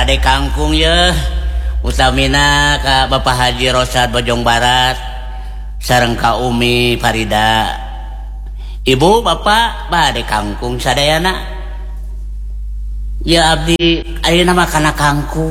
badai kangkung ya utamina ka Bapak Haji Rosad Bojong Barat sareng ka Umi Farida. Ibu bapak badai kangkung sadayana. Ya abdi ayeuna mah kana kangkung.